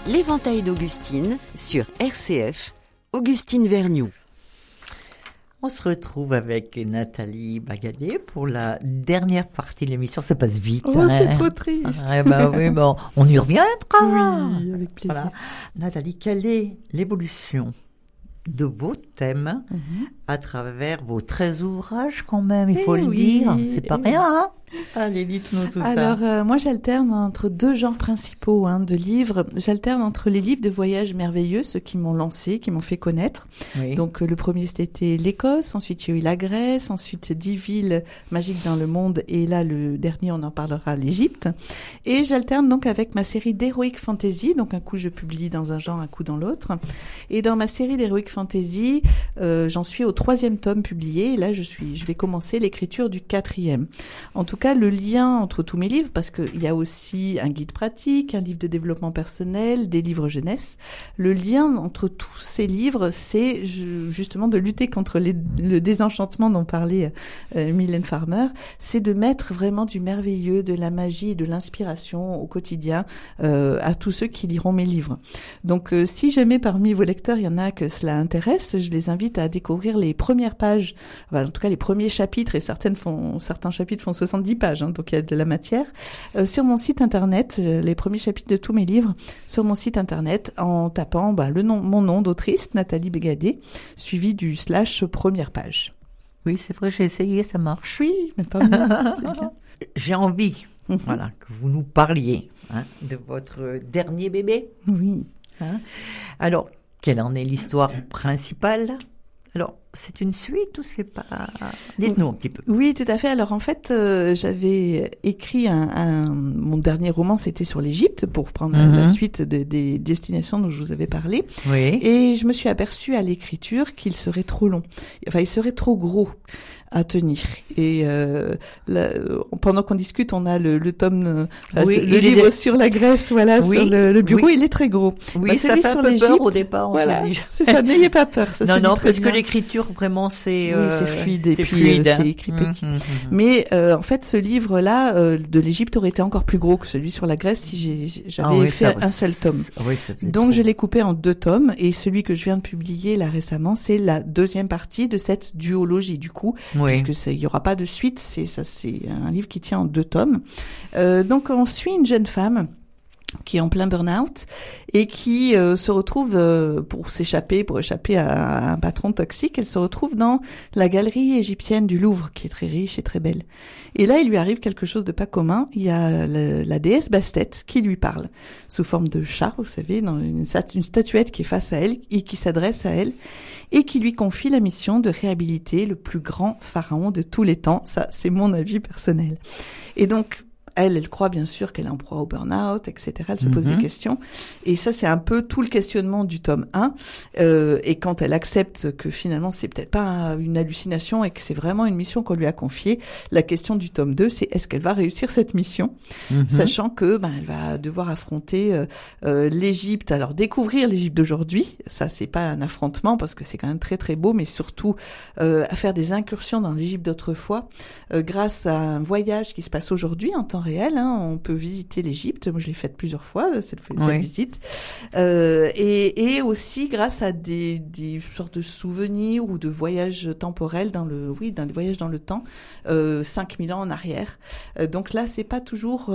L'éventail d'Augustine sur RCF, Augustine Vergniaud. On se retrouve avec Nathalie Bagadé pour la dernière partie de l'émission. Ça passe vite. Oh, c'est trop triste. Oui, bon, on y reviendra. Oui, avec plaisir. Voilà. Nathalie, quelle est l'évolution de vos thèmes à travers vos 13 ouvrages quand même, il faut le dire. C'est pas rien, hein? Allez, dites-nous tout ça. Alors, moi, j'alterne entre deux genres principaux de livres. J'alterne entre les livres de voyages merveilleux, ceux qui m'ont lancé, qui m'ont fait connaître. Oui. Donc, le premier, c'était l'Écosse. Ensuite, il y a eu la Grèce. Ensuite, 10 villes magiques dans le monde. Et là, le dernier, on en parlera, l'Égypte. Et j'alterne donc avec ma série d'Heroic Fantasy. Donc, un coup, je publie dans un genre, un coup dans l'autre. Et dans ma série d'Heroic Fantasy, j'en suis au 3e tome publié. Et là, je vais commencer l'écriture du 4e. En tout cas, le lien entre tous mes livres, parce qu'il y a aussi un guide pratique, un livre de développement personnel, des livres jeunesse. Le lien entre tous ces livres, c'est justement de lutter contre le désenchantement dont parlait Mylène Farmer. C'est de mettre vraiment du merveilleux, de la magie et de l'inspiration au quotidien à tous ceux qui liront mes livres. Donc, si jamais parmi vos lecteurs, il y en a que cela intéresse, je les invite à découvrir les premières pages, en tout cas les premiers chapitres, et certains chapitres font 70 pages, donc il y a de la matière, sur mon site internet, les premiers chapitres de tous mes livres, sur mon site internet, en tapant mon nom d'autrice, Nathalie Bagadé, suivi du / première page. Oui, c'est vrai, j'ai essayé, ça marche. Oui, mais tant mieux, c'est bien. J'ai envie, voilà, que vous nous parliez de votre dernier bébé. Oui. Alors, quelle en est l'histoire principale ? Alors, c'est une suite ou c'est pas... Dites-nous un petit peu. Oui, tout à fait. Alors en fait, j'avais écrit mon dernier roman, c'était sur l'Égypte, pour prendre la suite des destinations dont je vous avais parlé. Oui. Et je me suis aperçue à l'écriture qu'il serait trop long. Enfin, il serait trop gros à tenir. Et pendant qu'on discute, on a le tome, le livre sur la Grèce, voilà, sur le bureau, il est très gros. Oui, ça fait un peu peur au départ. Voilà, c'est ça, n'ayez pas peur. Ça, non, parce que l'écriture, vraiment, c'est... Oui, c'est fluide, et puis c'est écrit petit. Mais en fait, ce livre-là, de l'Égypte, aurait été encore plus gros que celui sur la Grèce si j'avais fait un seul tome. Oui, donc, je l'ai coupé en 2 tomes, et celui que je viens de publier là récemment, c'est la 2e partie de cette duologie, du coup, puisque il y aura pas de suite, c'est un livre qui tient en 2 tomes. Donc, on suit une jeune femme qui est en plein burn-out et qui se retrouve pour échapper à un patron toxique. Elle se retrouve dans la galerie égyptienne du Louvre, qui est très riche et très belle. Et là, il lui arrive quelque chose de pas commun. Il y a la déesse Bastet qui lui parle sous forme de chat, vous savez, dans une statuette qui est face à elle et qui s'adresse à elle et qui lui confie la mission de réhabiliter le plus grand pharaon de tous les temps. Ça, c'est mon avis personnel. Et donc, elle croit bien sûr qu'elle est en proie au burn-out, etc. Elle se pose des questions. Et ça, c'est un peu tout le questionnement du tome 1. Et quand elle accepte que finalement, c'est peut-être pas une hallucination et que c'est vraiment une mission qu'on lui a confiée, la question du tome 2, c'est est-ce qu'elle va réussir cette mission, sachant que elle va devoir affronter l'Égypte. Alors, découvrir l'Égypte d'aujourd'hui, ça, c'est pas un affrontement parce que c'est quand même très très beau, mais surtout à faire des incursions dans l'Égypte d'autrefois grâce à un voyage qui se passe aujourd'hui en temps réel, on peut visiter l'Égypte. Moi, je l'ai faite plusieurs fois, cette visite. Et aussi grâce à des sortes de souvenirs ou de voyages temporels dans des voyages dans le temps, 5000 ans en arrière. Donc là, c'est pas toujours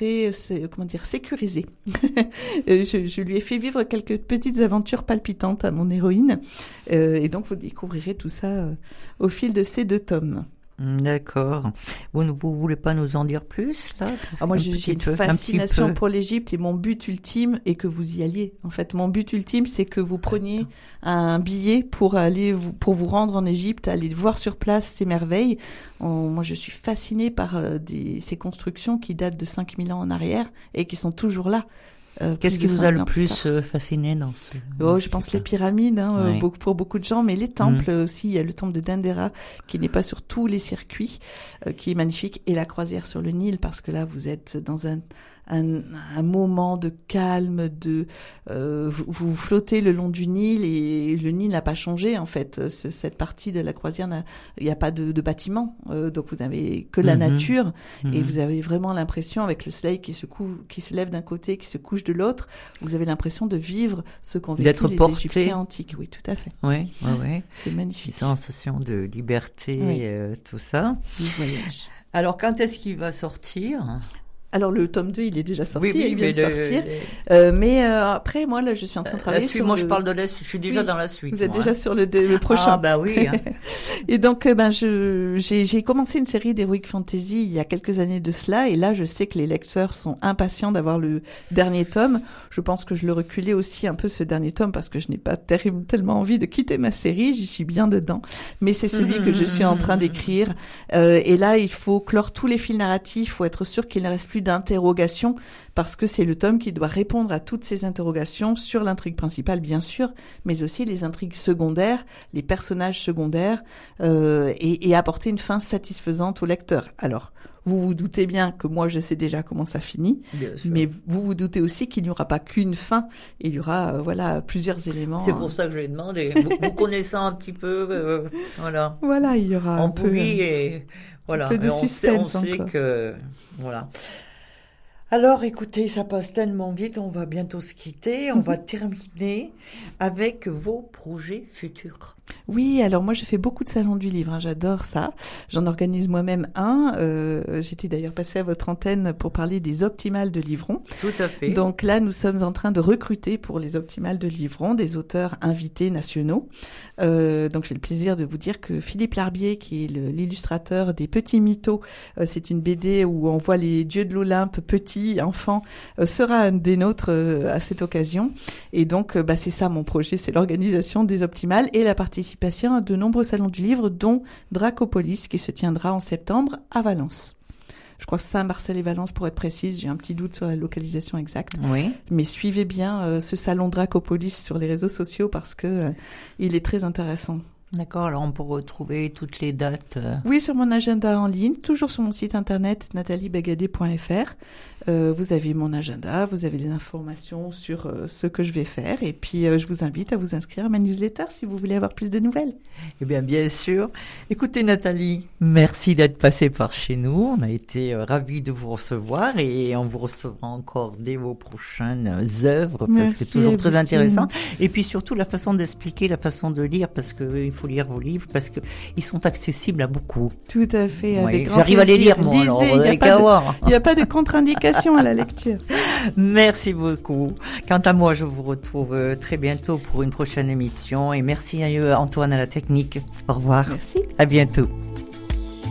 sécurisé. Je lui ai fait vivre quelques petites aventures palpitantes à mon héroïne. Et donc, vous découvrirez tout ça au fil de ces 2 tomes. D'accord. Vous ne voulez pas nous en dire plus, là? Moi, j'ai une fascination pour l'Égypte et mon but ultime est que vous y alliez. En fait, mon but ultime, c'est que vous preniez un billet pour pour vous rendre en Égypte, aller voir sur place ces merveilles. Moi, je suis fascinée par ces constructions qui datent de 5000 ans en arrière et qui sont toujours là. Qu'est-ce qui vous a le plus fasciné dans ce... je pense les pyramides, pour beaucoup de gens, mais les temples aussi. Il y a le temple de Dendera qui n'est pas sur tous les circuits, qui est magnifique, et la croisière sur le Nil, parce que là, vous êtes dans un moment de calme, vous flottez le long du Nil et le Nil n'a pas changé en fait. Cette partie de la croisière, il n'y a pas de bâtiment, donc vous n'avez que la nature et vous avez vraiment l'impression avec le soleil qui se lève d'un côté, qui se couche de l'autre, vous avez l'impression de vivre ce qu'ont vécu les Égyptiens antiques. Oui, tout à fait. Oui. C'est magnifique. Sensation de liberté, tout ça. Du voyage. Alors, quand est-ce qu'il va sortir ? Alors le tome 2, il est déjà sorti, oui, il vient de sortir. Mais après, moi là, je suis en train de travailler sur moi, je parle de la suite. Je suis déjà dans la suite. Vous êtes déjà sur le prochain. Ah bah oui. Hein. Et donc, j'ai commencé une série d'Heroic Fantasy il y a quelques années de cela, et là, je sais que les lecteurs sont impatients d'avoir le dernier tome. Je pense que je le reculais aussi un peu ce dernier tome parce que je n'ai pas tellement envie de quitter ma série. J'y suis bien dedans, mais c'est celui que je suis en train d'écrire. Et là, il faut clore tous les fils narratifs. Il faut être sûr qu'il ne reste plus d'interrogations parce que c'est le tome qui doit répondre à toutes ces interrogations sur l'intrigue principale bien sûr, mais aussi les intrigues secondaires, les personnages secondaires et apporter une fin satisfaisante au lecteur. Alors, vous vous doutez bien que moi je sais déjà comment ça finit, mais vous vous doutez aussi qu'il n'y aura pas qu'une fin, il y aura plusieurs éléments. C'est pour ça que je l'ai demandé. Vous connaissant un petit peu, voilà. Voilà, il y aura un peu et voilà. Un peu de suspense on sait que voilà. Alors, écoutez, ça passe tellement vite, on va bientôt se quitter. On va terminer avec vos projets futurs. Oui, alors moi je fais beaucoup de salons du livre, j'adore ça. J'en organise moi-même un. J'étais d'ailleurs passée à votre antenne pour parler des Optimales de Livron. Tout à fait. Donc là, nous sommes en train de recruter pour les Optimales de Livron des auteurs invités nationaux. Donc j'ai le plaisir de vous dire que Philippe Larbier, qui est l'illustrateur des Petits Mythos, c'est une BD où on voit les dieux de l'Olympe petits, enfants, sera un des nôtres à cette occasion. Et donc c'est ça mon projet, c'est l'organisation des Optimales et la participation à de nombreux salons du livre, dont Dracopolis, qui se tiendra en septembre à Valence. Je crois que Saint-Marcel et Valence, pour être précise. J'ai un petit doute sur la localisation exacte. Oui. Mais suivez bien ce salon Dracopolis sur les réseaux sociaux parce que il est très intéressant. D'accord, alors on peut retrouver toutes les dates. Oui, sur mon agenda en ligne, toujours sur mon site internet nathaliebagadé.fr. Vous avez mon agenda, vous avez les informations sur ce que je vais faire et puis je vous invite à vous inscrire à ma newsletter si vous voulez avoir plus de nouvelles. Eh bien sûr. Écoutez Nathalie, merci d'être passée par chez nous. On a été ravis de vous recevoir et on vous recevra encore dès vos prochaines œuvres parce que c'est toujours très intéressant. Et puis surtout la façon d'expliquer, la façon de lire parce que il faut lire vos livres parce que ils sont accessibles à beaucoup. Tout à fait. Avec grand j'arrive plaisir. À les lire moi. Lisez, alors vous n'avez qu'à voir. Il n'y a pas de contre-indication à la lecture. Merci beaucoup. Quant à moi, je vous retrouve très bientôt pour une prochaine émission et merci à Antoine à la technique. Au revoir. Merci. À bientôt.